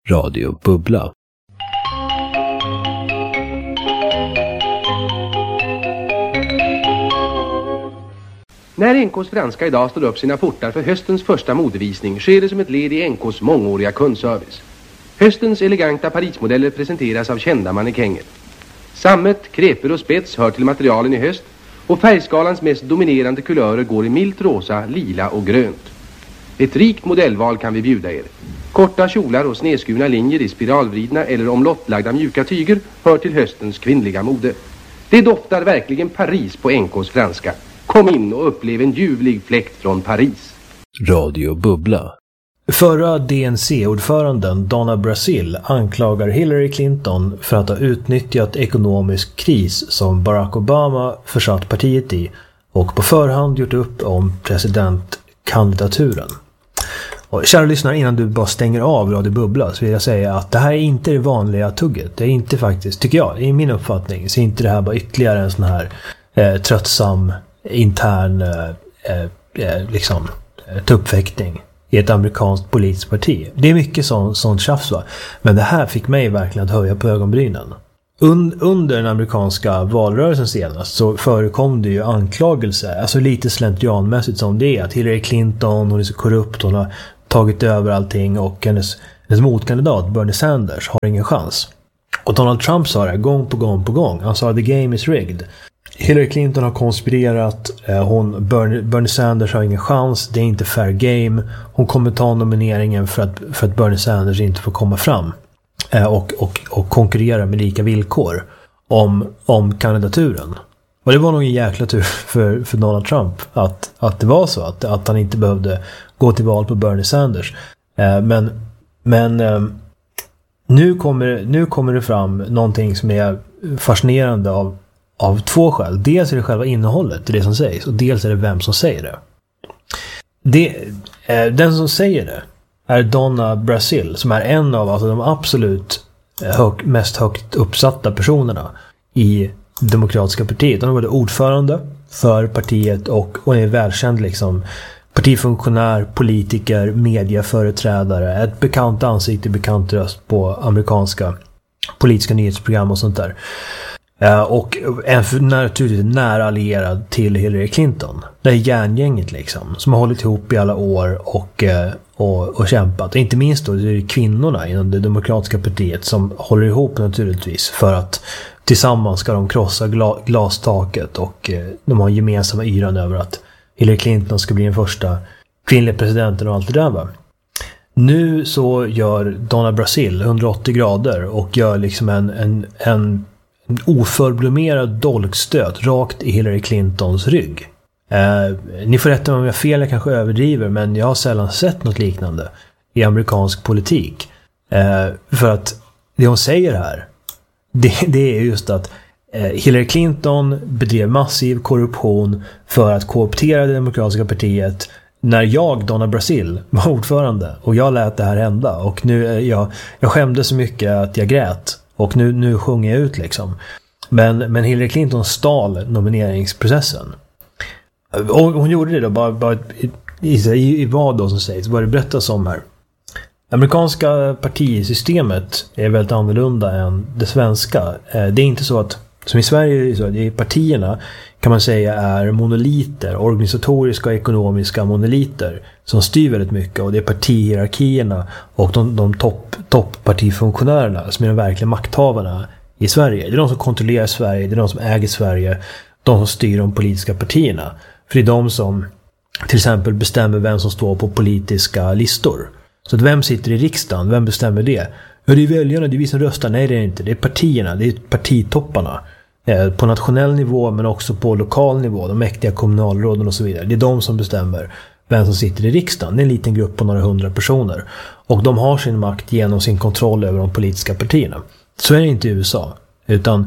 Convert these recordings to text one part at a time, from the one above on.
Radio Bubbla. När NKs franska idag står upp sina portar för höstens första modevisning sker det som ett led i NKs mångåriga kundservice. Höstens eleganta Parismodeller presenteras av kända mannekänger. Sammet, kreper och spets hör till materialen i höst och färgskalans mest dominerande kulörer går i milt rosa, lila och grönt. Ett rikt modellval kan vi bjuda er. Korta kjolar och snedskurna linjer i spiralvridna eller omlottlagda mjuka tyger hör till höstens kvinnliga mode. Det doftar verkligen Paris på NKs franska. Kom in och upplev en ljuvlig fläkt från Paris. Radio Bubbla. Förra DNC-ordföranden Donna Brazile anklagar Hillary Clinton för att ha utnyttjat ekonomisk kris som Barack Obama försatt partiet i och på förhand gjort upp om presidentkandidaturen. Och kära lyssnare, innan du bara stänger av Radio Bubbla så vill jag säga att det här är inte det vanliga tugget. Det är inte faktiskt, tycker jag, i min uppfattning, så är inte det här bara ytterligare en sån här tröttsam intern tuppfäktning i ett amerikanskt politiskt parti. Det är mycket sånt tjafs, va? Men det här fick mig verkligen att höja på ögonbrynen. Under den amerikanska valrörelsen senast så förekom det ju anklagelser, alltså lite slentrianmässigt som det är, att Hillary Clinton, hon är så korrupt, hon har tagit över allting och hennes motkandidat Bernie Sanders har ingen chans. Och Donald Trump sa det gång på gång. Han sa att the game is rigged. Hillary Clinton har konspirerat, Bernie Sanders har ingen chans, det är inte fair game, hon kommer ta nomineringen för att Bernie Sanders inte får komma fram och konkurrera med lika villkor om kandidaturen. Och det var nog en jäkla tur för Donald Trump att det var så, att han inte behövde gå till val på Bernie Sanders. Men nu kommer det fram någonting som är fascinerande av två skäl. Dels är det själva innehållet i det som sägs och dels är det vem som säger det. Den som säger det är Donna Brazile, som är en av de absolut mest högt uppsatta personerna i Demokratiska partiet. Hon har varit ordförande för partiet och är välkänd partifunktionär, politiker, medieföreträdare, ett bekant ansikte, bekant röst på amerikanska politiska nyhetsprogram och sånt där. Och naturligtvis nära allierad till Hillary Clinton. Det är järngänget som har hållit ihop i alla år och kämpat. Och inte minst då är det kvinnorna inom det demokratiska partiet som håller ihop naturligtvis för att tillsammans ska de krossa glastaket och de har gemensamma yran över att Hillary Clinton ska bli den första kvinnliga presidenten och allt det där, va? Nu så gör Donna Brazile 180 grader och gör en oförblommerad dolkstöt rakt i Hillary Clintons rygg. Ni får rätta mig om jag fel, jag kanske överdriver, men jag har sällan sett något liknande i amerikansk politik. För att det hon säger här, det är just att Hillary Clinton bedrev massiv korruption för att kooptera det demokratiska partiet när jag, Donna Brazile, var ordförande och jag lät det här hända. Och nu jag skämde så mycket att jag grät. Och nu sjunger jag ut Men Hillary Clinton stal nomineringsprocessen. Och hon gjorde det då bara i vad då som sägs. Vad det berättas om här. Amerikanska partisystemet är väldigt annorlunda än det svenska. Det är inte så att, som i Sverige, så det är partierna kan man säga är monoliter, organisatoriska och ekonomiska monoliter som styr väldigt mycket, och det är partihierarkierna och de topppartifunktionärerna som är de verkliga makthavarna i Sverige. Det är de som kontrollerar Sverige, det är de som äger Sverige, de som styr de politiska partierna. För det är de som till exempel bestämmer vem som står på politiska listor. Så att vem sitter i riksdagen, vem bestämmer det? Ja, det är väljarna, det är vi som röstar. Nej, det är inte. Det är partierna, det är partitopparna. På nationell nivå men också på lokal nivå, de mäktiga kommunalråden och så vidare. Det är de som bestämmer vem som sitter i riksdagen. Det är en liten grupp på några 100 personer. Och de har sin makt genom sin kontroll över de politiska partierna. Så är det inte i USA. Utan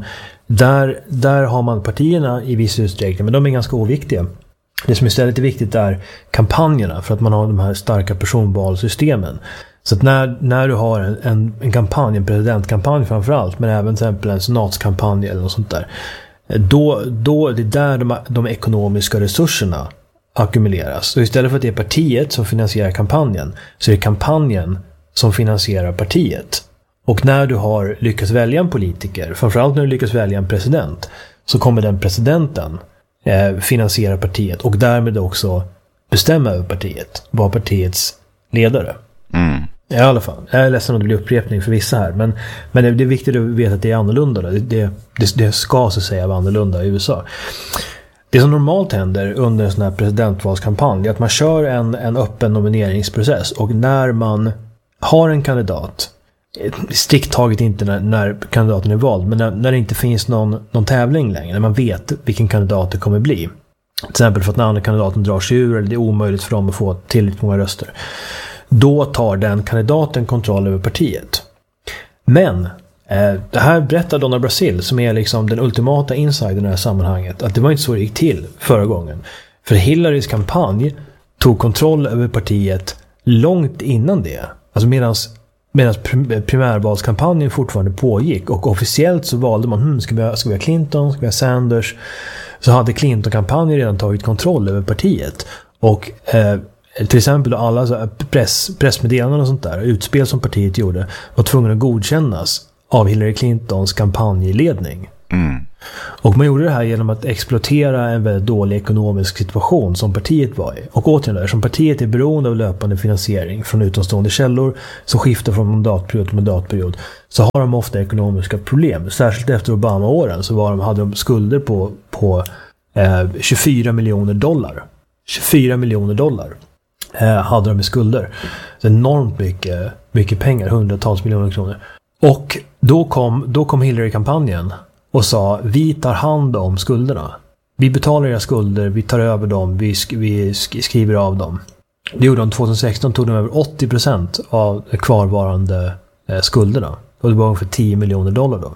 där har man partierna i viss utsträckning, men de är ganska oviktiga. Det som istället är viktigt är kampanjerna, för att man har de här starka personvalsystemen. Så att när du har en kampanj, en presidentkampanj framförallt, men även till exempel en senatskampanj eller något sånt där, då är det där de ekonomiska resurserna ackumuleras. Så istället för att det är partiet som finansierar kampanjen, så är det kampanjen som finansierar partiet. Och när du har lyckats välja en politiker, framförallt när du lyckas välja en president, så kommer den presidenten finansiera partiet och därmed också bestämma över partiet, vara partiets ledare. I alla fall. Jag är ledsen om det blir upprepning för vissa här, men det är viktigt att veta att det är annorlunda. Det ska så säga vara annorlunda i USA. Det som normalt händer under en sån här presidentvalskampanj är att man kör en öppen nomineringsprocess, och när man har en kandidat, strikt taget inte när kandidaten är vald, men när det inte finns någon tävling längre, när man vet vilken kandidat det kommer bli, till exempel för att när andra kandidaten drar sig ur eller det är omöjligt för dem att få tillräckligt många röster, då tar den kandidaten kontroll över partiet. Men det här berättar Donna Brazile, som är liksom den ultimata insidern i det här sammanhanget, att det var inte så det gick till förra gången. För Hillarys kampanj tog kontroll över partiet långt innan det. Alltså medan primärvalskampanjen fortfarande pågick, och officiellt så valde man, ska vi ha Clinton, ska vi ha Sanders, så hade Clinton-kampanjen redan tagit kontroll över partiet. Och till exempel alla pressmeddelanden och sånt där, utspel som partiet gjorde, var tvungna att godkännas av Hillary Clintons kampanjledning. Och man gjorde det här genom att exploatera en väldigt dålig ekonomisk situation som partiet var i. Och återigen, som partiet är beroende av löpande finansiering från utomstående källor som skiftar från mandatperiod till mandatperiod, så har de ofta ekonomiska problem. Särskilt efter Obama-åren så hade de skulder på $24 miljoner. 24 miljoner dollar hade de i skulder. Så enormt mycket pengar, hundratals miljoner kronor. Och då kom Hillary-kampanjen och sa, vi tar hand om skulderna. Vi betalar era skulder, vi tar över dem, vi skriver av dem. Det gjorde de 2016, tog de över 80% av kvarvarande skulderna. Och det var ungefär $10 miljoner då.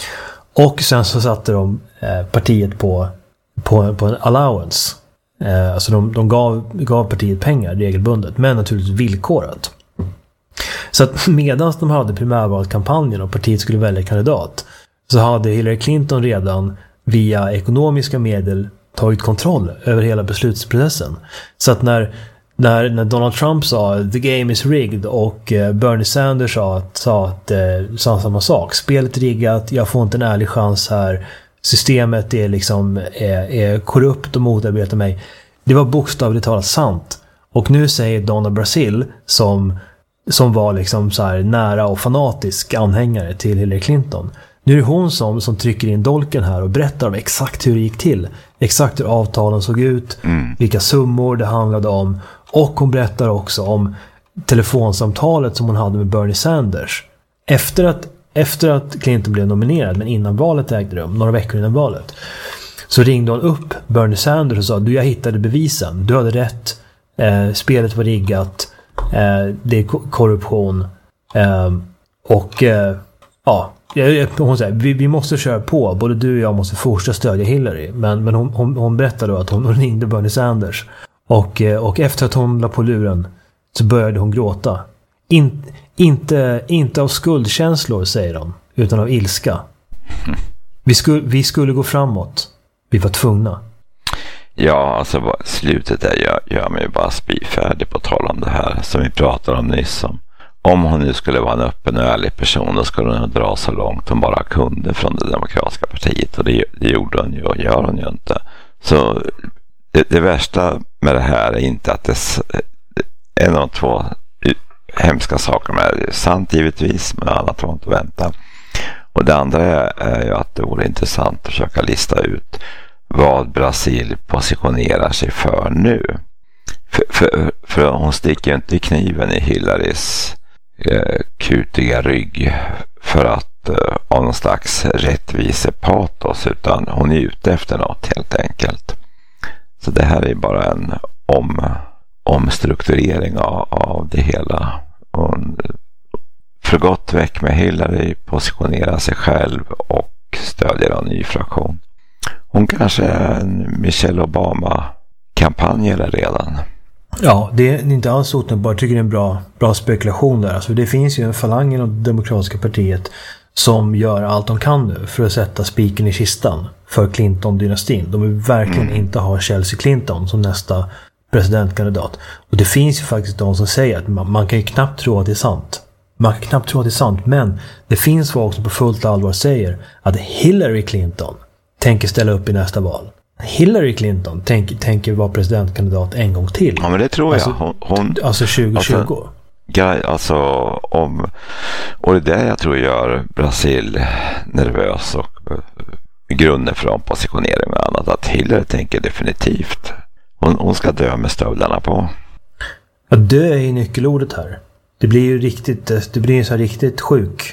Och sen så satte de partiet på en allowance. Alltså de gav partiet pengar regelbundet, men naturligtvis villkorat. Så att medan de hade primärvalskampanjen och partiet skulle välja kandidat, så hade Hillary Clinton redan via ekonomiska medel tagit kontroll över hela beslutsprocessen. Så att när Donald Trump sa the game is rigged och Bernie Sanders sa samma sak, spelet är riggat, jag får inte en ärlig chans här, systemet är korrupt och motarbetar mig. Det var bokstavligt talat sant. Och nu säger Donna Brazile, som var liksom så här nära och fanatisk anhängare till Hillary Clinton, nu är det hon som trycker in dolken här och berättar om exakt hur det gick till. Exakt hur avtalen såg ut, vilka summor det handlade om. Och hon berättar också om telefonsamtalet som hon hade med Bernie Sanders. Efter att Clinton blev nominerad, men innan valet ägde rum, några veckor innan valet, så ringde hon upp Bernie Sanders och sa, jag hittade bevisen, du hade rätt, spelet var riggat, det är korruption, och hon säger, vi måste köra på, både du och jag måste fortsätta stödja Hillary, men hon berättade då att hon ringde Bernie Sanders och efter att hon la på luren så började hon gråta. Inte av skuldkänslor, säger de, utan av ilska. Vi skulle gå framåt. Vi var tvungna. Ja, alltså slutet där gör mig bara spyfärdig på tal om det här som vi pratade om nyss. Om hon nu skulle vara en öppen och ärlig person, då skulle hon dra så långt hon bara kunde från det demokratiska partiet. Och det gjorde hon ju och gör hon ju inte. Så det värsta med det här är inte att det är en av två hemska saker med det. Det är sant givetvis, men annat var inte att vänta. Och det andra är ju att det vore intressant att försöka lista ut vad Brasil positionerar sig för nu. För hon sticker ju inte kniven i Hillarys kutiga rygg för att av någon slags rättvisepatos, utan hon är ute efter något helt enkelt. Så det här är bara en omstrukturering av det hela. Hon för gott väck med Hillary, positionerar sig själv och stödjer en ny fraktion. Hon kanske är en Michelle Obama-kampanjare redan. Ja, det är inte alls otänkbart. Jag tycker det är en bra spekulation där. Alltså, det finns ju en falang inom det demokratiska partiet som gör allt de kan nu för att sätta spiken i kistan för Clinton-dynastin. De vill verkligen inte ha Chelsea Clinton som nästa presidentkandidat. Och det finns ju faktiskt de som säger att man kan ju knappt tro att det är sant. Man kan knappt tro att det är sant, men det finns folk som på fullt allvar säger att Hillary Clinton tänker ställa upp i nästa val. Hillary Clinton tänker vara presidentkandidat en gång till. Ja, men det tror jag. Alltså 2020. Och det är det jag tror gör Brasil nervös och grunden för ompositionering och annat. Att Hillary tänker definitivt. Hon ska dö med stövlarna på. Ja, dö är ju nyckelordet här. Det blir ju så här riktigt sjuk.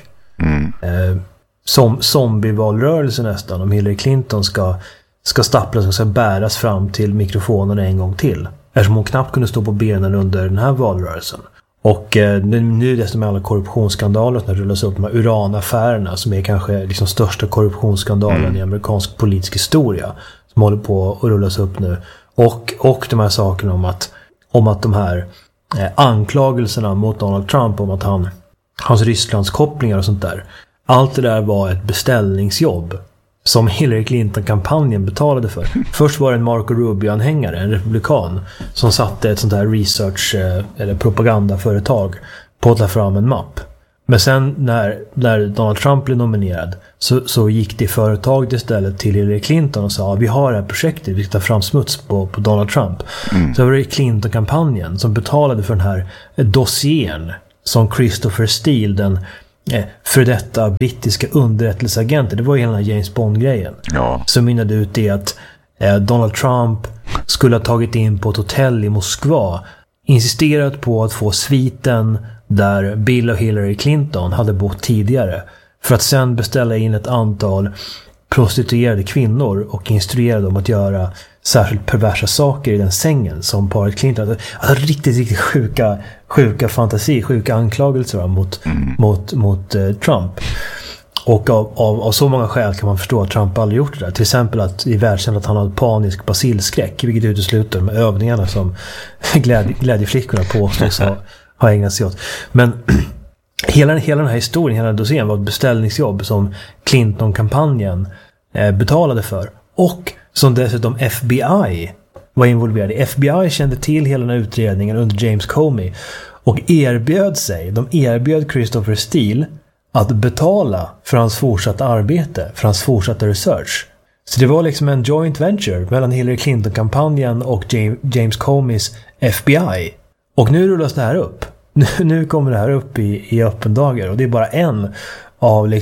Som zombie-valrörelse nästan. Om Hillary Clinton ska stapplas och ska bäras fram till mikrofonen en gång till. Eftersom hon knappt kunde stå på benen under den här valrörelsen. Och nu dessutom med alla korruptionsskandaler som rullas upp, de här uranaffärerna som är kanske liksom största korruptionsskandalen i amerikansk politisk historia som håller på att rullas upp nu. Och de här sakerna om att de här anklagelserna mot Donald Trump om att hans Rysslandskopplingar och sånt där. Allt det där var ett beställningsjobb som Hillary Clinton-kampanjen betalade för. Först var det en Marco Rubio-anhängare, en republikan, som satte ett sånt här research eller propagandaföretag på att ta fram en mapp. Men sen när Donald Trump blev nominerad så gick det företaget istället till Hillary Clinton och sa vi har det här projektet, vi ska ta fram smuts på Donald Trump. Så var det Clinton-kampanjen som betalade för den här dossiern som Christopher Steele, den för detta brittiska underrättelseagenter, det var ju hela James Bond-grejen, som mynnade ut i att Donald Trump skulle ha tagit in på ett hotell i Moskva, insisterat på att få sviten där Bill och Hillary Clinton hade bott tidigare, för att sen beställa in ett antal prostituerade kvinnor och instruera dem att göra särskilt perversa saker i den sängen som paret Clinton. Alltså riktigt sjuka fantasi, sjuka anklagelser mot Trump. Och av så många skäl kan man förstå att Trump aldrig gjort det där. Till exempel att det är välkänt att han har panisk basilskräck, vilket utesluter med övningarna som glädjeflickorna påstås ha ägnat sig åt. Men hela den här historien, hela dossiern var ett beställningsjobb som Clinton-kampanjen betalade för. Och som dessutom FBI var involverad i. FBI kände till hela den här utredningen under James Comey och erbjöd Christopher Steele att betala för hans fortsatta arbete, för hans fortsatta research. Så det var liksom en joint venture mellan Hillary Clinton-kampanjen och James Comeys FBI. Och nu rullas det här upp. Nu kommer det här upp i öppen dagar, och det är bara en av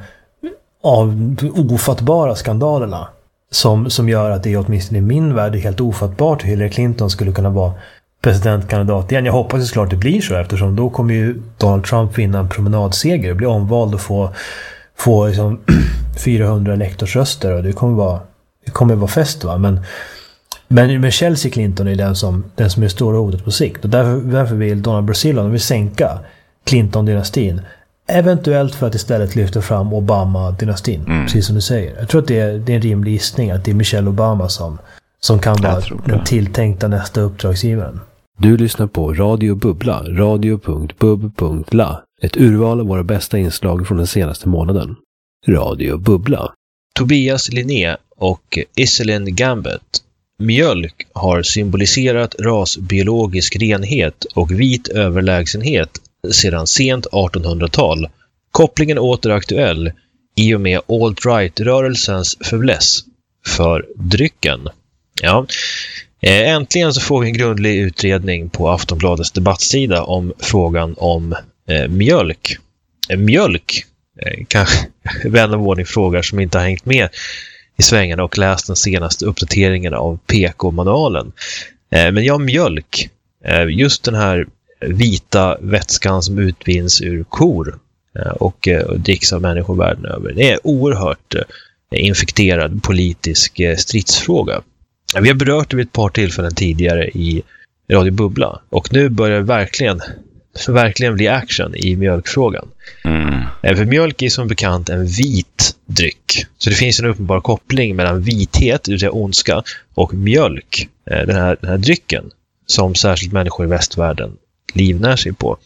ofattbara skandalerna som gör att det är åtminstone i min värld helt ofattbart hur Hillary Clinton skulle kunna vara presidentkandidat igen. Jag hoppas ju såklart det blir så, eftersom då kommer ju Donald Trump vinna en promenadseger och bli omvald och få liksom 400 elektorsröster, och det kommer vara fest, va? Men Chelsea Clinton är den som är stora hotet på sikt, och därför vill Donald Brasilio vill sänka Clinton-dynastin, eventuellt för att istället lyfta fram Obama-dynastin, precis som du säger. Jag tror att det är en rimlig gissning att det är Michelle Obama som kan vara den tilltänkta nästa uppdragsgivaren. Du lyssnar på Radio Bubbla, radio.bub.la. Ett urval av våra bästa inslag från den senaste månaden. Radio Bubbla. Tobias Linné och Iselin Gambit. Mjölk har symboliserat rasbiologisk renhet och vit överlägsenhet sedan sent 1800-tal. Kopplingen åter aktuell i och med alt-right-rörelsens fäbless för drycken. Ja. Äntligen så får vi en grundlig utredning på Aftonbladets debattsida om frågan om mjölk. Mjölk, kanske vän av ordning frågar som inte har hängt med i svängarna och läst den senaste uppdateringen av PK-manualen. Men ja, mjölk, just den här vita vätskan som utvinns ur kor och dricks av människor världen över. Det är oerhört infekterad politisk stridsfråga. Vi har berört det vid ett par tillfällen tidigare i Radio Bubbla, och nu börjar verkligen bli action i mjölkfrågan. För mjölk är som bekant en vit dryck. Så det finns en uppenbar koppling mellan vithet, det vill säga ondska, och mjölk, den här drycken som särskilt människor i västvärlden livnär sig på.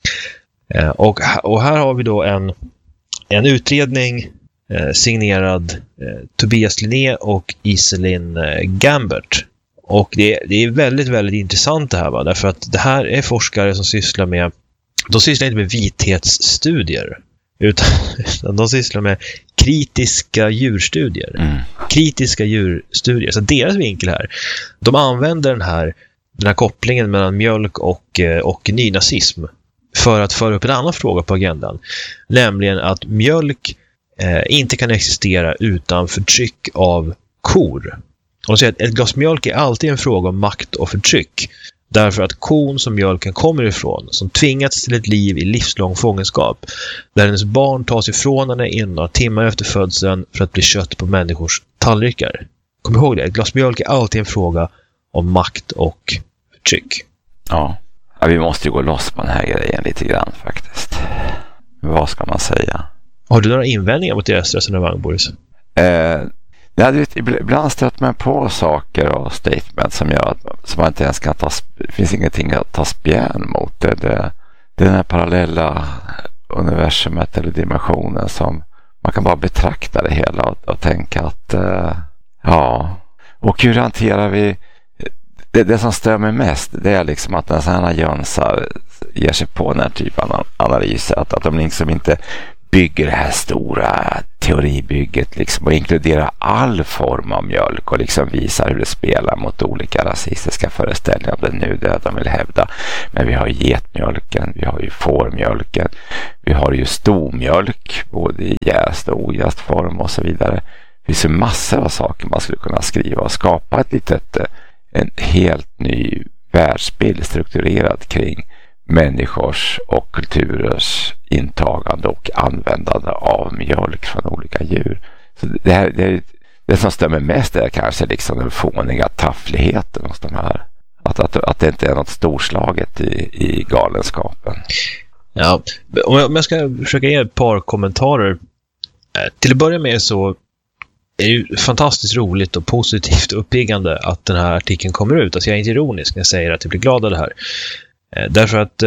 Och här har vi då en utredning signerad Tobias Linné och Iselin Gambit. Och det är väldigt, väldigt intressant det här, va? Därför att det här är forskare som sysslar med de sysslar inte med vithetsstudier, utan de sysslar med kritiska djurstudier. Kritiska djurstudier. Så deras vinkel här, de använder den här kopplingen mellan mjölk och nynazism för att föra upp en annan fråga på agendan. Nämligen att mjölk inte kan existera utan förtryck av kor. Och de säger att ett glas mjölk är alltid en fråga om makt och förtryck. Därför att kon som mjölken kommer ifrån, som tvingats till ett liv i livslång fångenskap, där hennes barn tas ifrån henne inom några timmar efter födseln för att bli kött på människors tallrikar. Kom ihåg det, ett glas mjölk är alltid en fråga om makt och förtryck. Ja, vi måste ju gå loss på den här grejen lite grann faktiskt. Vad ska man säga? Har du några invändningar mot deras resonemang, Boris? Ibland stöter man på saker och statement som gör att man inte ens kan det finns ingenting att ta spjärn mot. Det är den här parallella universumet eller dimensionen som man kan bara betrakta det hela och tänka att och hur hanterar vi det som stör mig mest, det är liksom att när sådana jönsar ger sig på den här typen av analyser, att de liksom inte bygger det här stora teoribygget liksom, och inkluderar all form av mjölk och liksom visar hur det spelar mot olika rasistiska föreställningar om det nu det de vill hävda. Men vi har getmjölken, vi har ju fårmjölken, vi har ju stomjölk både i jäst och ojäst form och så vidare. Det finns ju massor av saker man skulle kunna skriva och skapa en helt ny världsbild strukturerad kring människors och kulturers intagande och användande av mjölk från olika djur. Så det som stämmer mest är kanske liksom den fåniga taffligheten hos de här. Att det inte är något storslaget i galenskapen. Ja, om jag ska försöka ge ett par kommentarer. Till att börja med så är det ju fantastiskt roligt och positivt och uppiggande att den här artikeln kommer ut. Alltså jag är inte ironisk när jag säger att jag blir glad av det här. Därför att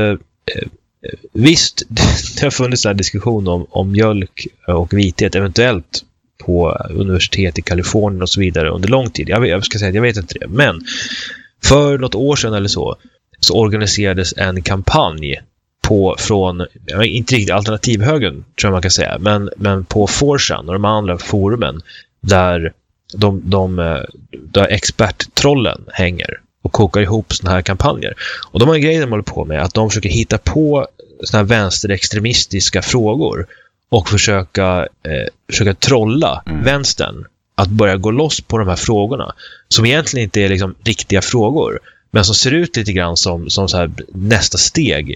visst, det har funnits en diskussion om mjölk och vithet eventuellt på universitet i Kalifornien och så vidare under lång tid. Jag ska säga att jag vet inte det. Men för något år sedan eller så organiserades en kampanj från inte riktigt alternativhögern tror jag man kan säga, men på 4chan och de andra forumen där där experttrollen hänger och kokar ihop såna här kampanjer. Och de har en grej de håller på med, att de försöker hitta på såna här vänsterextremistiska frågor och försöka trolla vänstern att börja gå loss på de här frågorna som egentligen inte är liksom riktiga frågor, men som ser ut lite grann som så här nästa steg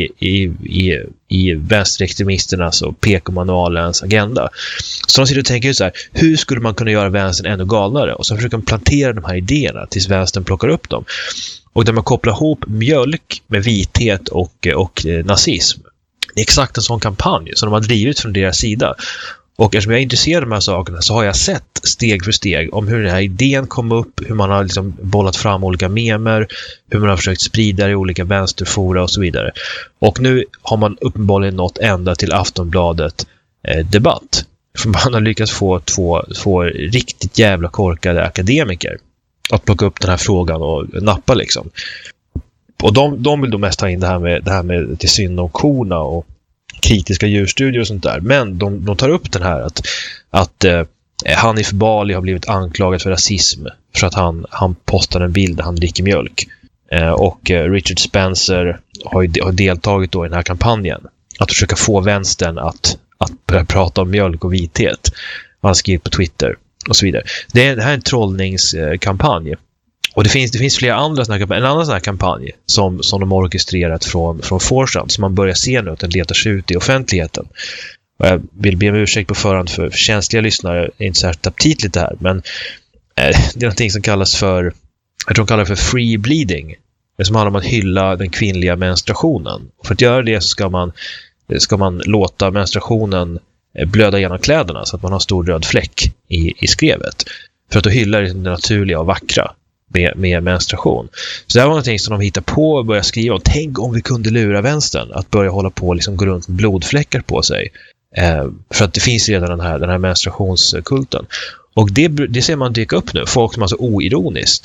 i vänsterextremisternas och PK-manualens agenda. Så de sitter och tänker så här, hur skulle man kunna göra vänstern ännu galnare? Och så försöker de plantera de här idéerna tills vänstern plockar upp dem. Och där man kopplar ihop mjölk med vithet och nazism. Det är exakt en sån kampanj som de har drivit från deras sida. Och eftersom jag är intresserad av de här sakerna så har jag sett steg för steg om hur den här idén kom upp, hur man har liksom bollat fram olika memer, hur man har försökt sprida det i olika vänsterfora och så vidare. Och nu har man uppenbarligen nått ända till Aftonbladet debatt. För man har lyckats få två riktigt jävla korkade akademiker att plocka upp den här frågan och nappa liksom. Och de vill då mest ha in det här med till synd om korna och kritiska djurstudier och sånt där. Men de tar upp den här att Hanif Bali har blivit anklagad för rasism för att han postade en bild där han dricker mjölk. Och Richard Spencer har deltagit då i den här kampanjen. Att försöka få vänstern att börja prata om mjölk och vithet. Han skriver på Twitter och så vidare. Det här är en trollningskampanj. Och det finns flera andra såna kampanjer. En annan sån här kampanj som de har orkestrerat från 4chan som man börjar se nu att den letar sig ut i offentligheten. Och jag vill be om ursäkt på förhand för känsliga lyssnare. Det är inte särskilt aptitligt det här. Men det är någonting som kallas för, jag tror de kallar det för free bleeding. Det som handlar om att hylla den kvinnliga menstruationen. Och för att göra det så ska man låta menstruationen blöda genom kläderna så att man har en stor röd fläck i skrevet. För att då hylla det naturliga och vackra med menstruation. Så det här var någonting som de hittade på och började skriva om. Tänk om vi kunde lura vänstern att börja hålla på och liksom gå runt med blodfläckar på sig. För att det finns redan den här menstruationskulten. Och det ser man dyka upp nu. Folk som alltså oironiskt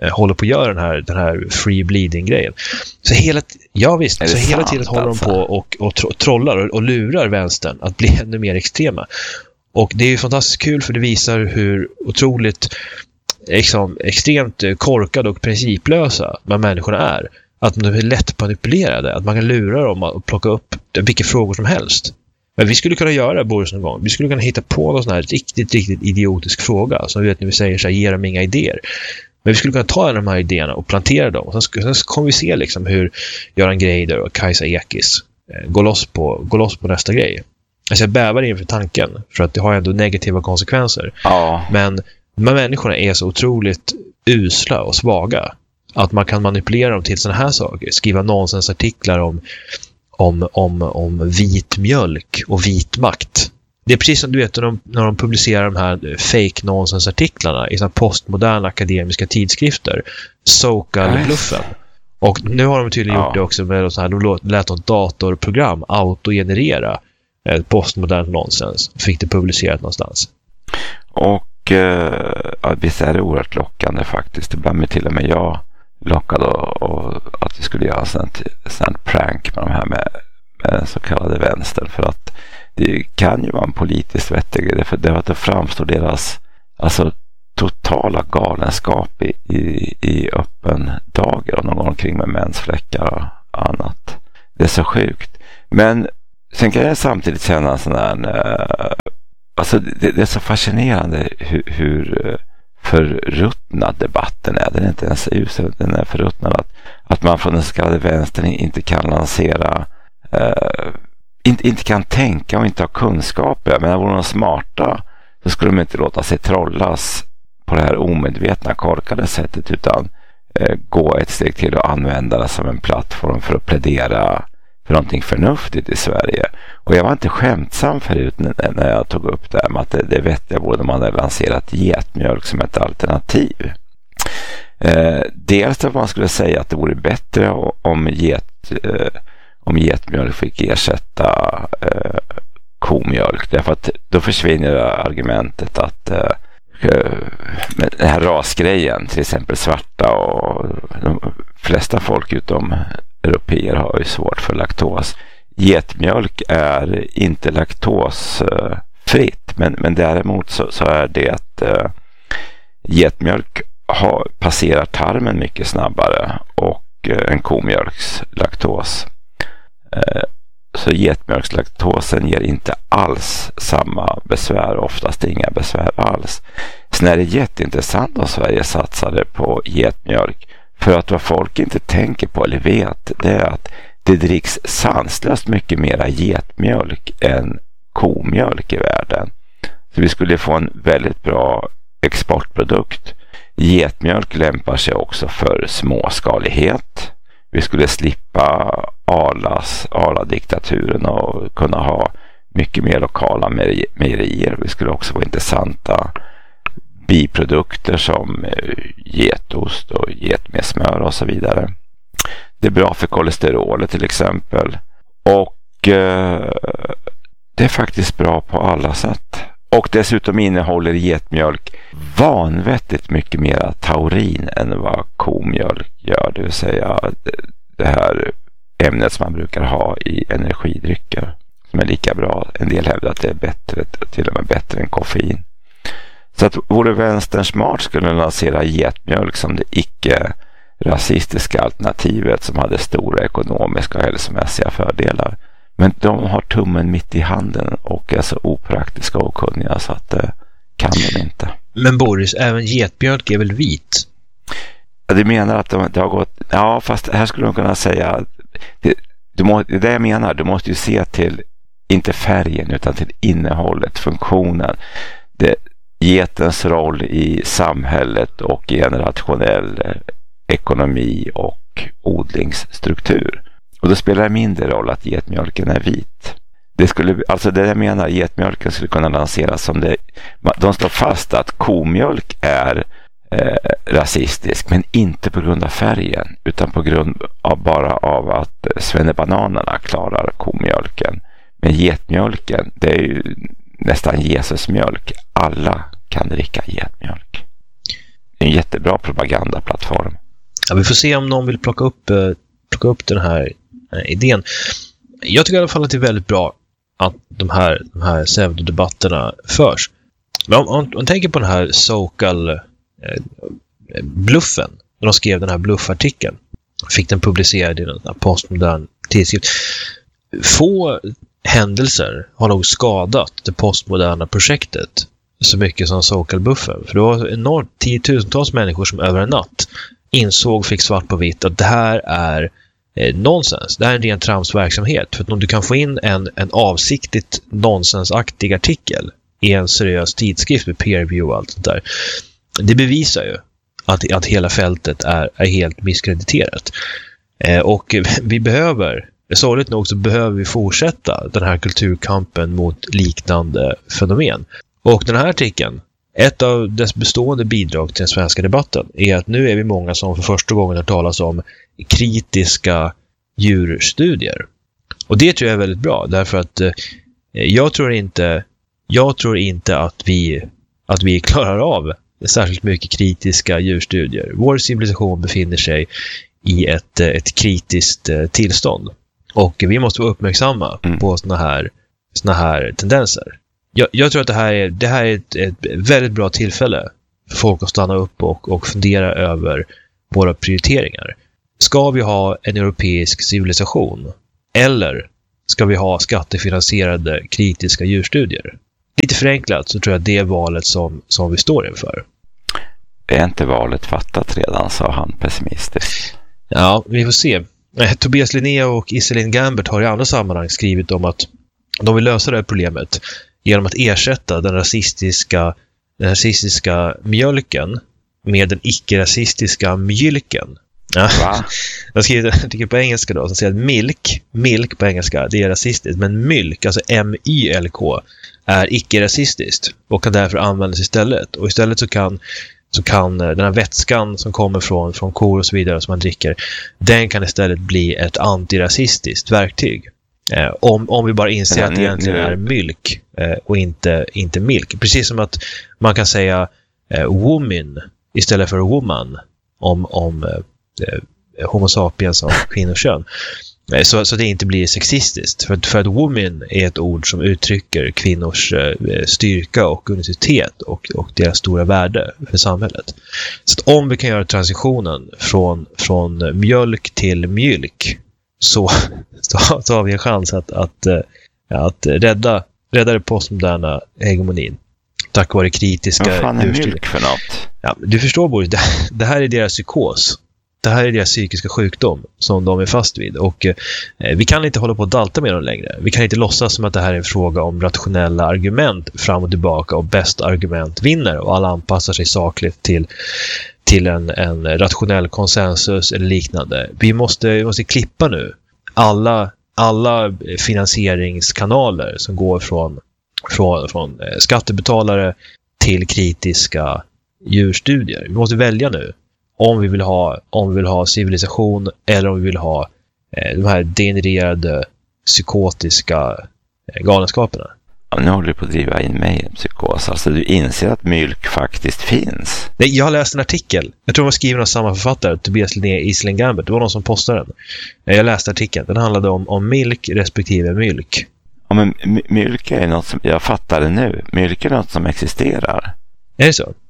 håller på att göra den här free bleeding-grejen. Så hela tiden håller de på och trollar och lurar vänstern att bli ännu mer extrema. Och det är ju fantastiskt kul, för det visar hur otroligt extremt korkade och principlösa de människorna är. Att de är lätt manipulerade, att man kan lura dem och plocka upp vilka frågor som helst. Men vi skulle kunna göra det, Boris, någon gång. Vi skulle kunna hitta på någon sån här riktigt idiotisk fråga. Som vet när vi säger så här, ge dem inga idéer. Men vi skulle kunna ta de här idéerna och plantera dem. Och sen kommer vi se liksom hur Göran Greider och Kajsa Ekis går loss på nästa grej. Alltså jag bävar inför tanken, för att det har ändå negativa konsekvenser. Ja. Men de här människorna är så otroligt usla och svaga att man kan manipulera dem till såna här saker. Skriva nonsensartiklar om vit mjölk och vit makt. Det är precis som du vet när de publicerar de här fake nonsensartiklarna i såna postmoderna akademiska tidskrifter. Sokal-bluffen. Och nu har de tydligen gjort det också med så här, de lät något datorprogram autogenerera postmodernt nonsens. Fick det publicerat någonstans. Och visst är det oerhört lockande faktiskt. Ibland med till och med jag lockade och att vi skulle göra en sån prank med de här med så kallade vänster, för att det kan ju vara en politiskt vettig grej, för det framstår deras totala galenskap i öppen dager och någon gång omkring med mensfläckar och annat. Det är så sjukt. Men sen kan jag samtidigt känna sån här det är så fascinerande hur förruttnad debatten är. Den är inte ens usel, den är förruttnad att man från den så kallade vänstern inte kan lansera inte kan tänka och inte ha kunskaper. Men vore de smarta så skulle de inte låta sig trollas på det här omedvetna, korkade sättet, utan gå ett steg till och använda det som en plattform för att plädera för någonting förnuftigt i Sverige. Och jag var inte skämtsam förut när jag tog upp det här med att det vettiga vore om man hade lanserat getmjölk som ett alternativ. Dels att man skulle säga att det vore bättre om getmjölk fick ersätta komjölk. Därför att då försvinner argumentet att med den här rasgrejen, till exempel svarta och de flesta folk utom europeer har ju svårt för laktos. Getmjölk är inte laktosfritt, men däremot så är det att getmjölk passerar tarmen mycket snabbare och en komjölks laktos. Så getmjölkslaktosen ger inte alls samma besvär, oftast inga besvär alls. Sen är det jätteintressant om Sverige satsade på getmjölk, för att vad folk inte tänker på eller vet, det är att det dricks sanslöst mycket mera getmjölk än komjölk i världen. Så vi skulle få en väldigt bra exportprodukt. Getmjölk lämpar sig också för småskalighet. Vi skulle slippa Arla-diktaturen och kunna ha mycket mer lokala mejerier. Vi skulle också få intressanta biprodukter som getost och getmessmör och så vidare. Det är bra för kolesterolet till exempel. Och det är faktiskt bra på alla sätt. Och dessutom innehåller getmjölk vanvettigt mycket mer taurin än vad komjölk gör. Det vill säga det här ämnet som man brukar ha i energidrycker, som är lika bra. En del hävdar att det är bättre, till och med bättre än koffein. Så att vore vänstern smart skulle lansera getmjölk som det icke-rasistiska alternativet som hade stora ekonomiska och hälsomässiga fördelar. Men de har tummen mitt i handen och är så opraktiska och kunniga så att det kan de inte. Men Boris, även getmjölk är väl vit? Ja, du menar att det har gått... Ja, fast här skulle de kunna säga... Det jag menar, du måste ju se till, inte färgen, utan till innehållet, funktionen. Getens roll i samhället och i en rationell ekonomi och odlingsstruktur. Och då spelar det mindre roll att getmjölken är vit. Det jag menar, getmjölken skulle kunna lanseras som det. De slår fast att komjölk är rasistisk, men inte på grund av färgen, utan på grund av att svennebananerna klarar komjölken. Men getmjölken, det är ju nästan Jesusmjölk. Alla kan dricka getmjölk. en jättebra propagandaplattform. Ja, vi får se om någon vill plocka upp den här idén. Jag tycker i alla fall att det är väldigt bra att de här pseudodebatterna förs. Men om man tänker på den här Sokal-bluffen, när de skrev den här bluffartikeln, fick den publicerad i en postmodern tidskrift. Få händelser har nog skadat det postmoderna projektet så mycket som Sokal-bluffen. För det var enormt 10-tusentals människor som över en natt fick svart på vitt att det här är nonsens. Det här är en ren tramsverksamhet. För att om du kan få in en avsiktligt nonsensaktig artikel i en seriös tidskrift med peer review och allt sånt där, det bevisar ju att hela fältet är helt misskrediterat. Och vi behöver, sorgligt nog så behöver vi fortsätta den här kulturkampen mot liknande fenomen. Och den här artikeln, ett av dess bestående bidrag till den svenska debatten, är att nu är vi många som för första gången har talas om kritiska djurstudier. Och det tror jag är väldigt bra, därför att jag tror inte att vi klarar av särskilt mycket kritiska djurstudier. Vår civilisation befinner sig i ett kritiskt tillstånd. Och vi måste vara uppmärksamma på såna här tendenser. Jag tror att det här är ett väldigt bra tillfälle för folk att stanna upp och fundera över våra prioriteringar. Ska vi ha en europeisk civilisation? Eller ska vi ha skattefinansierade kritiska djurstudier? Lite förenklat så tror jag att det är valet som vi står inför. Är inte valet fattat redan, sa han pessimistiskt. Ja, vi får se. Tobias Linné och Iselin Gambert har i andra sammanhang skrivit om att de vill lösa det här problemet genom att ersätta den rasistiska mjölken med den icke-rasistiska mjölken. Ja. Jag skriver en artikel på engelska då som säger att milk på engelska, det är rasistiskt, men mylk, alltså M-Y-L-K, är icke-rasistiskt och kan därför användas istället. Och istället så kan den här vätskan som kommer från kor och så vidare som man dricker, den kan istället bli ett antirasistiskt verktyg. Om vi bara inser att det egentligen är mylk och inte milk. Precis som att man kan säga woman istället för woman om homo sapiens och kvinnokön. Så det inte blir sexistiskt. För att woman är ett ord som uttrycker kvinnors styrka och universitet och deras stora värde för samhället. Så att om vi kan göra transitionen från mjölk till mjölk, så har vi en chans att rädda det postmoderna hegemonin. Tack vare kritiska... Vad fan är mjölk för något? Ja, du förstår, Boris, det här är deras psykos. Det här är deras psykiska sjukdom som de är fast vid. Och vi kan inte hålla på att dalta med dem längre. Vi kan inte låtsas som att det här är en fråga om rationella argument fram och tillbaka och bästa argument vinner och alla anpassar sig sakligt till en rationell konsensus eller liknande. Vi måste klippa nu alla finansieringskanaler som går från skattebetalare till kritiska djurstudier. Vi måste välja nu om vi vill ha civilisation eller om vi vill ha de här degenererade psykotiska galenskaperna. Ja, nu håller du på att driva in mig i en psykos. Alltså du inser att mjölk faktiskt finns. Nej, jag har läst en artikel. Jag tror den var skriven av samma författare, Tobias Linné, Iselin Gambert. Det var någon som postade den. Jag läste artikeln. Den handlade om milk respektive mjölk. Ja, men mjölk är något som, jag fattar det nu. Mjölk är något som existerar. Är det så?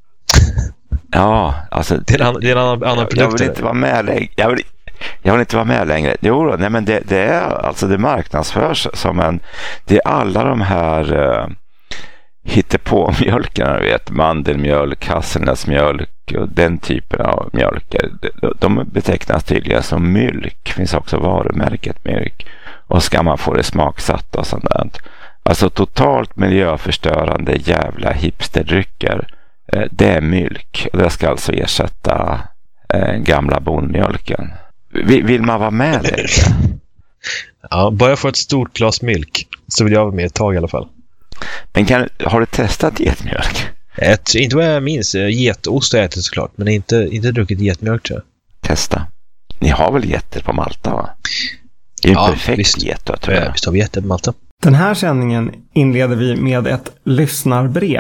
Ja, alltså det är en annan produkt. Jag vill inte vara med längre. Jag vill inte vara med längre. Jo, nej, men det är alltså det marknadsförs som det är alla de här hittepå-mjölkarna, vet, mandelmjölk, hasselnötsmjölk och den typen av mjölker. De betecknas tydligen som mjölk. Finns också varumärket mjölk. Och ska man få det smaksatt och sånt där. Alltså totalt miljöförstörande jävla hipsterdrycker. Det är mjölk. Och det ska alltså ersätta gamla bondmjölken. Vill man vara med det? Ja, bara få ett stort glas mjölk så vill jag vara med ett tag i alla fall. Men har du testat getmjölk? Inte vad jag minns. Getost har jag ätit såklart, men inte druckit getmjölk, tror jag. Testa. Ni har väl getter på Malta, va? Det är en perfekt get, tror jag. Visst har vi getter på Malta. Den här sändningen inleder vi med ett lyssnarbrev.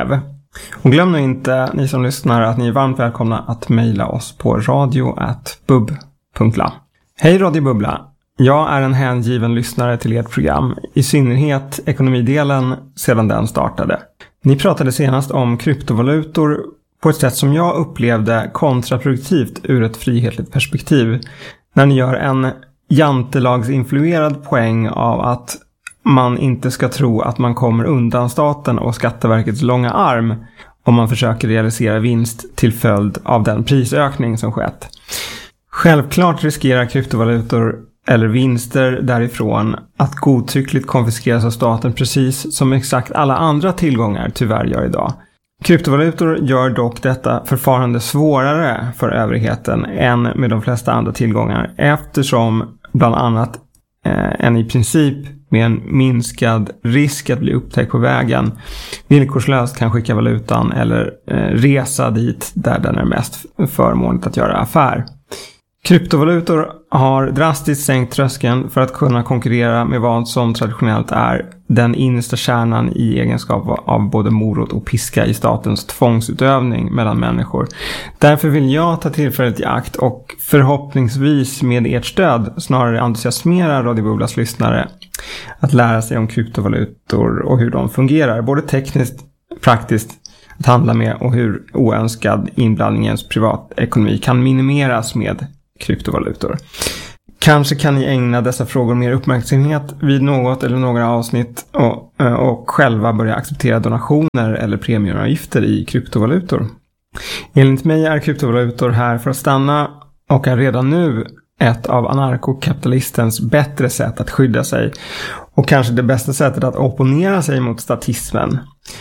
Och glöm nu inte, ni som lyssnar, att ni är varmt välkomna att mejla oss på radio@bub.la. Hej Radio Bubbla! Jag är en hängiven lyssnare till ert program, i synnerhet ekonomidelen sedan den startade. Ni pratade senast om kryptovalutor på ett sätt som jag upplevde kontraproduktivt ur ett frihetligt perspektiv, när ni gör en jantelagsinfluerad poäng av att man inte ska tro att man kommer undan staten och Skatteverkets långa arm om man försöker realisera vinst till följd av den prisökning som skett. Självklart riskerar kryptovalutor eller vinster därifrån att godtyckligt konfiskeras av staten, precis som exakt alla andra tillgångar tyvärr gör idag. Kryptovalutor gör dock detta förfarande svårare för övrigheten än med de flesta andra tillgångar, eftersom bland annat en i princip med en minskad risk att bli upptäckt på vägen villkorslöst kan skicka valutan eller resa dit där den är mest förmånligt att göra affär. Kryptovalutor har drastiskt sänkt tröskeln för att kunna konkurrera med vad som traditionellt är den innersta kärnan i egenskap av både morot och piska i statens tvångsutövning mellan människor. Därför vill jag ta tillfället i akt och förhoppningsvis med ert stöd snarare entusiasmera Radio Bubblas lyssnare att lära sig om kryptovalutor och hur de fungerar, både tekniskt, praktiskt att handla med och hur oönskad inblandning i ens privatekonomi kan minimeras med kryptovalutor. Kanske kan ni ägna dessa frågor mer uppmärksamhet vid något eller några avsnitt och själva börja acceptera donationer eller premieavgifter i kryptovalutor. Enligt mig är kryptovalutor här för att stanna och är redan nu ett av anarkokapitalistens bättre sätt att skydda sig och kanske det bästa sättet att opponera sig mot statismen.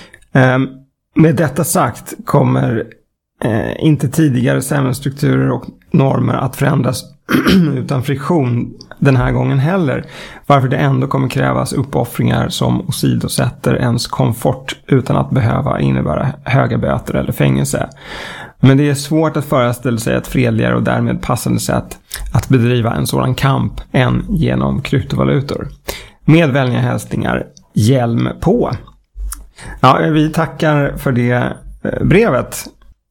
Med detta sagt kommer inte tidigare samhällsstrukturer och normer att förändras utan friktion den här gången heller, varför det ändå kommer krävas uppoffringar som åsidosätter ens komfort utan att behöva innebära höga böter eller fängelse. Men det är svårt att föreställa sig ett fredligare och därmed passande sätt att bedriva en sådan kamp än genom kryptovalutor. Med vänliga hälsningar, hjälm på! Ja, vi tackar för det brevet.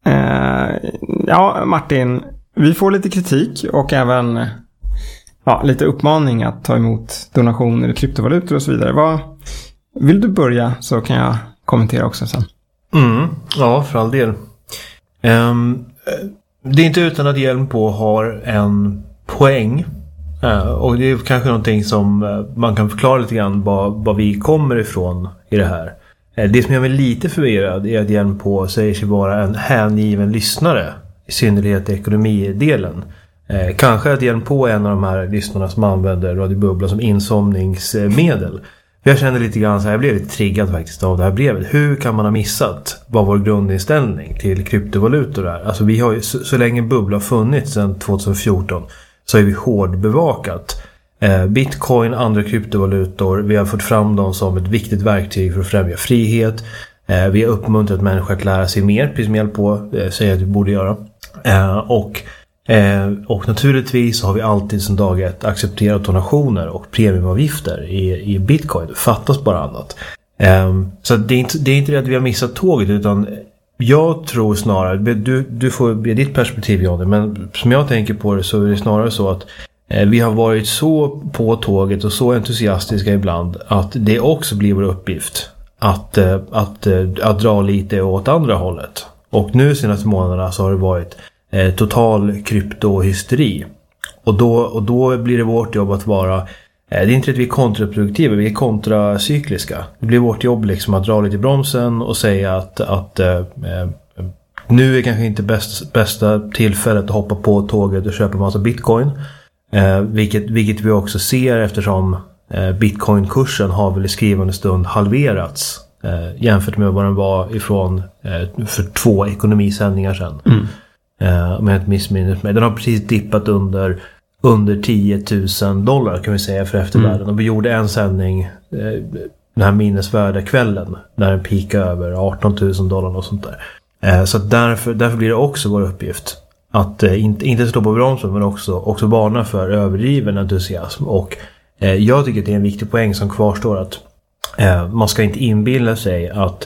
Ja, Martin, vi får lite kritik och även lite uppmaning att ta emot donationer i kryptovalutor och så vidare. Vill du börja så kan jag kommentera också sen. Ja, för all del. Det är inte utan att hjälm på har en poäng. Och det är kanske någonting som man kan förklara lite grann var vi kommer ifrån i det här. Det som gör mig lite förvirrad är att hjälm på säger sig vara en hängiven lyssnare, i synnerhet ekonomidelen. Kanske att hjälm på en av de här lyssnarna som använder Radio Bubbla som insomningsmedel. Jag kände lite grann så här, jag blev lite triggad faktiskt av det här brevet. Hur kan man ha missat vad vår grundinställning till kryptovalutor är? Alltså vi har ju, så länge Bubbla har funnits sedan 2014 så är vi hårdbevakat. Bitcoin, andra kryptovalutor, vi har fått fram dem som ett viktigt verktyg för att främja frihet. Vi har uppmuntrat människor att lära sig mer, precis som hjälp på säger att vi borde göra. Och naturligtvis har vi alltid sedan dag ett accepterat donationer och premiumavgifter i Bitcoin. Det fattas bara annat. Så det är inte det att vi har missat tåget, utan jag tror snarare, du får ge ditt perspektiv, Johnny, men som jag tänker på det så är det snarare så att vi har varit så på tåget och så entusiastiska ibland att det också blir vår uppgift att dra lite åt andra hållet. Och nu senaste månaderna så har det varit total kryptohysteri. Och då blir det vårt jobb att vara, det är inte att vi är kontraproduktiva, vi är kontracykliska. Det blir vårt jobb liksom att dra lite i bromsen och säga att nu är kanske inte bästa tillfället att hoppa på tåget och köpa en massa bitcoin. Vilket vi också ser eftersom bitcoinkursen har väl i skrivande stund halverats jämfört med vad den var ifrån för 2 ekonomisändningar sedan. Om jag inte missminner mig. Den har precis dippat under $10,000 kan vi säga för eftervärlden. Och vi gjorde en sändning den här minnesvärda kvällen när den peakade över $18,000 och sånt där. Så därför blir det också vår uppgift att inte stå på bromsen, men också varna för överdriven entusiasm. Och jag tycker att det är en viktig poäng som kvarstår, att man ska inte inbilla sig att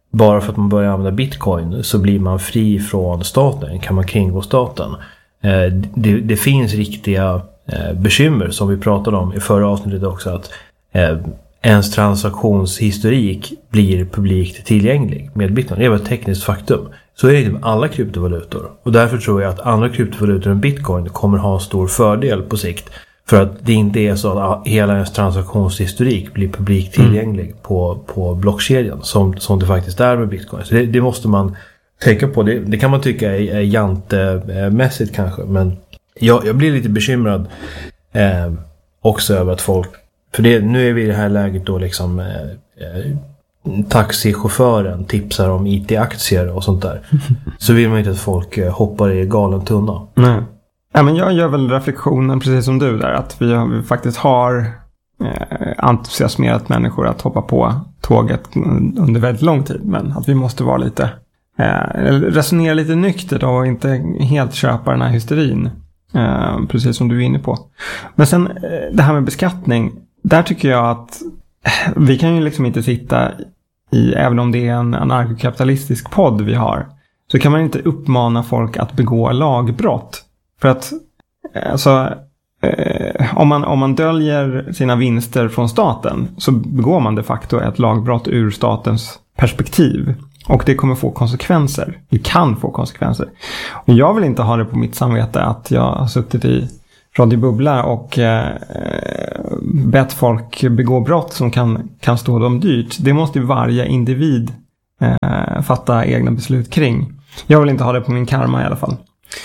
bara för att man börjar använda bitcoin så blir man fri från staten, kan man kringgå staten. Det finns riktiga bekymmer som vi pratade om i förra avsnittet också, att ens transaktionshistorik blir publikt tillgänglig med bitcoin. Det är ett tekniskt faktum. Så är det med alla kryptovalutor. Och därför tror jag att andra kryptovalutor än bitcoin kommer ha en stor fördel på sikt. För att det inte är så att hela ens transaktionshistorik blir publikt tillgänglig på blockkedjan som det faktiskt är med bitcoin. Så det måste man tänka på. Det kan man tycka är jantemässigt kanske. Men jag blir lite bekymrad också över att folk... För nu är vi i det här läget då liksom taxichauffören tipsar om IT-aktier och sånt där. Så vill man inte att folk hoppar i galen tunna. Nej. Ja, men jag gör väl reflektionen precis som du där, att vi faktiskt har entusiasmerat människor att hoppa på tåget under väldigt lång tid, men att vi måste vara lite resonera lite nyktert och inte helt köpa den här hysterin, precis som du är inne på. Men sen det här med beskattning, där tycker jag att vi kan ju liksom inte sitta i, även om det är en anarkokapitalistisk podd vi har, så kan man inte uppmana folk att begå lagbrott. För att alltså, om man döljer sina vinster från staten så begår man de facto ett lagbrott ur statens perspektiv. Och det kommer få konsekvenser. Det kan få konsekvenser. Och jag vill inte ha det på mitt samvete att jag har suttit i Radio Bubbla och bett folk begå brott som kan stå dem dyrt. Det måste ju varje individ fatta egna beslut kring. Jag vill inte ha det på min karma i alla fall.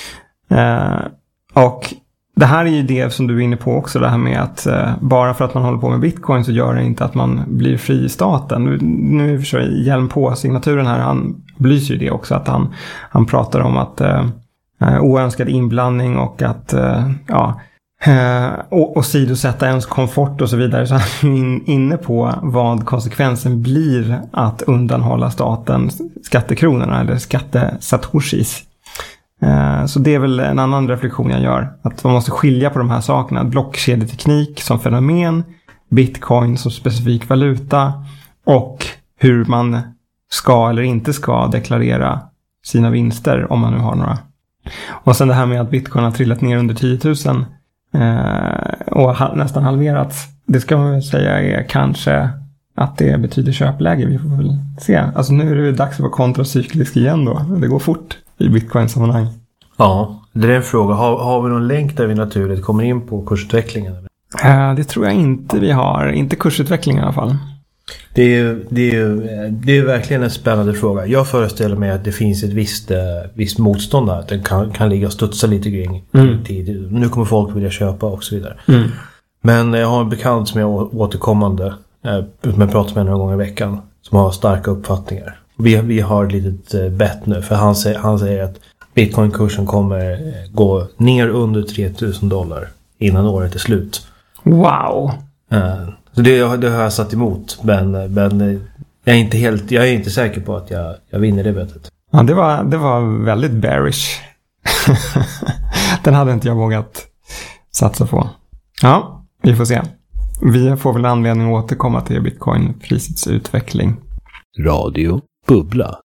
Och det här är ju det som du är inne på också, det här med att bara för att man håller på med bitcoin så gör det inte att man blir fri i staten. Nu försöker Hjelm på signaturen här, han belyser ju det också, att han pratar om att oönskad inblandning och att och sidosätta ens komfort och så vidare, så han är inne på vad konsekvensen blir att undanhålla staten skattekronorna eller skattesatoshis. Så det är väl en annan reflektion jag gör, att man måste skilja på de här sakerna: blockkedjeteknik som fenomen, bitcoin som specifik valuta och hur man ska eller inte ska deklarera sina vinster om man nu har några. Och sen det här med att bitcoin har trillat ner under 10 000 och nästan halverats, det ska man väl säga är kanske att det betyder köpläge. Vi får väl se. Alltså nu är det dags att vara kontracyklisk igen då. Det går fort i bitcoin-sammanhang. Ja, det är en fråga. Har vi någon länk där vi naturligt kommer in på kursutvecklingen? Det tror jag inte vi har. Inte kursutveckling i alla fall. Det är verkligen en spännande fråga. Jag föreställer mig att det finns ett visst motstånd där. Att den kan ligga och studsa lite kring tid. Nu kommer folk vilja köpa och så vidare. Men jag har en bekant som är återkommande. Men pratar med några gånger i veckan. Som har starka uppfattningar. Vi har ett litet bett nu. För han säger att bitcoinkursen kommer gå ner under $3,000 innan året är slut. Wow! Så det har jag satt emot. Men jag är inte säker på att jag vinner det bettet. Ja, det var väldigt bearish. Den hade inte jag vågat satsa på. Ja, vi får se. Vi får väl anledning att återkomma till bitcoin-prisets utveckling. Radio Bubbla.